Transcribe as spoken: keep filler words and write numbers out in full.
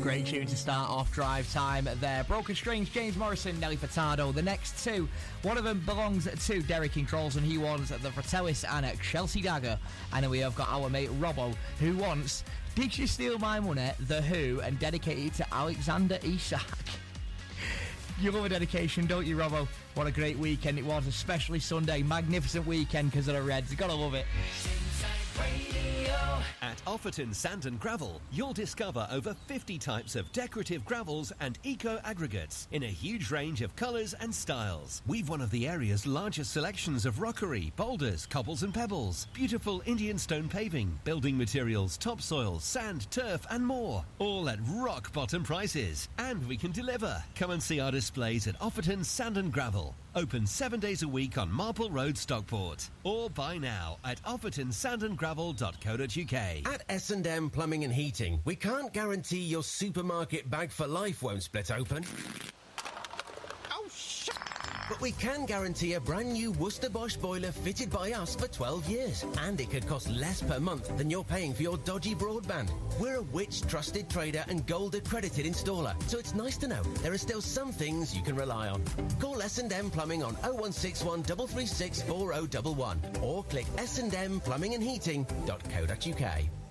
Great tune to start off drive time there. Broken Strings, James Morrison, Nelly Furtado. The next two, one of them belongs to Derek King Trolls, and he wants the Fratellis and Chelsea Dagger. And then we have got our mate Robbo, who wants Did You Steal My Money, The Who, and dedicate it to Alexander Isak. You love a dedication, don't you, Robbo? What a great weekend it was, especially Sunday. Magnificent weekend because of the Reds. You gotta love it. At Offerton Sand and Gravel, you'll discover over fifty types of decorative gravels and eco-aggregates in a huge range of colours and styles. We've one of the area's largest selections of rockery, boulders, cobbles and pebbles, beautiful Indian stone paving, building materials, topsoil, sand, turf and more. All at rock-bottom prices. And we can deliver. Come and see our displays at Offerton Sand and Gravel. Open seven days a week on Marple Road, Stockport. Or buy now at offerton sand and gravel dot co dot uk. At S and M Plumbing and Heating, we can't guarantee your supermarket bag for life won't split open. Oh, shit! But we can guarantee a brand new Worcester Bosch boiler fitted by us for twelve years. And it could cost less per month than you're paying for your dodgy broadband. We're a Which trusted trader and gold accredited installer, so it's nice to know there are still some things you can rely on. Call S and M Plumbing on oh one six one, three three six, four oh one one or click s and m plumbing and heating dot co dot uk.